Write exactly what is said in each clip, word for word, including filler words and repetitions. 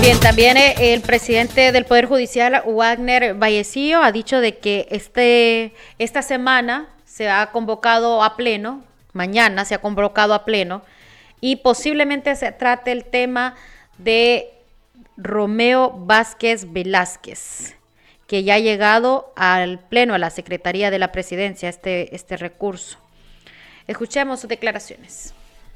Bien, también el presidente del Poder Judicial, Wagner Vallecillo, ha dicho de que este, esta semana se ha convocado a pleno, mañana se ha convocado a pleno, y posiblemente se trate el tema de Romeo Vázquez Velázquez, que ya ha llegado al pleno, a la Secretaría de la Presidencia, este, este recurso. Escuchemos sus declaraciones.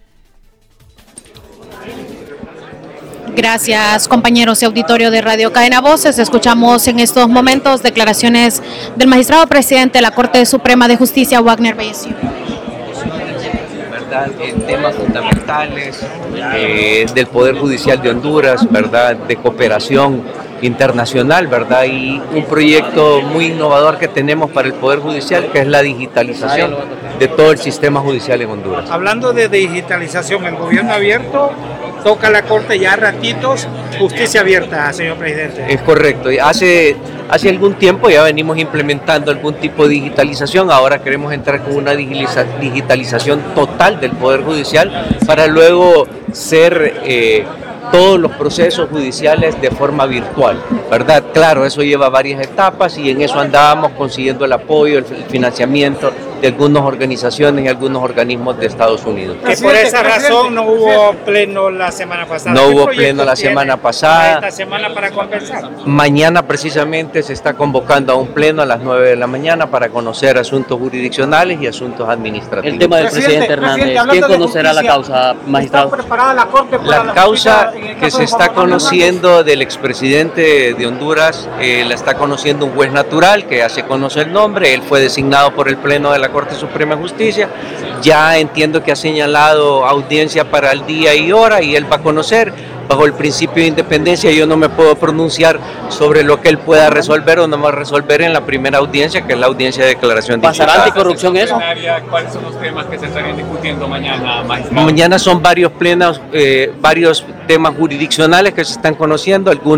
Gracias, compañeros y auditorio de Radio Cadena Voces. Escuchamos en estos momentos declaraciones del magistrado presidente de la Corte Suprema de Justicia, Wagner Vallecillo. ¿Verdad? En temas fundamentales eh, del Poder Judicial de Honduras, ¿verdad? De cooperación internacional, ¿verdad? Y un proyecto muy innovador que tenemos para el Poder Judicial, que es la digitalización de todo el sistema judicial en Honduras. Hablando de digitalización, el gobierno abierto toca la Corte ya a ratitos, justicia abierta, señor presidente. Es correcto. Hace, hace algún tiempo ya venimos implementando algún tipo de digitalización. Ahora queremos entrar con una digitalización total del Poder Judicial para luego ser eh, todos los procesos judiciales de forma virtual, ¿verdad? Claro, eso lleva varias etapas y en eso andábamos consiguiendo el apoyo, el financiamiento de algunas organizaciones y algunos organismos de Estados Unidos. Que por esa razón no hubo pleno la semana pasada. No hubo pleno la semana pasada. Esta semana para compensar. Mañana precisamente se está convocando a un pleno a las nueve de la mañana para conocer asuntos jurisdiccionales y asuntos administrativos. El tema del presidente, presidente Hernández, ¿quién conocerá la causa, magistrado? ¿Está preparada la Corte para la causa que se está conociendo del expresidente de Honduras, eh, la está conociendo un juez natural que ya se conoce el nombre, él fue designado por el pleno de la Corte Suprema de Justicia, ya entiendo que ha señalado audiencia para el día y hora y él va a conocer. Bajo el principio de independencia yo no me puedo pronunciar sobre lo que él pueda resolver o no va a resolver en la primera audiencia, que es la audiencia de declaración de ¿Pasará anticorrupción eso? ¿Cuáles son los temas que se estarían discutiendo mañana, magistrado? Mañana son varios plenos, eh, varios temas jurisdiccionales que se están conociendo, algunos